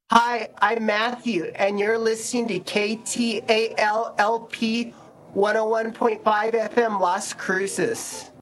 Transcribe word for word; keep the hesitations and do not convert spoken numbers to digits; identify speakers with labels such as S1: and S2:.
S1: Hi, I'm Matthew, and you're listening to K T A L L P one oh one point five F M Las Cruces.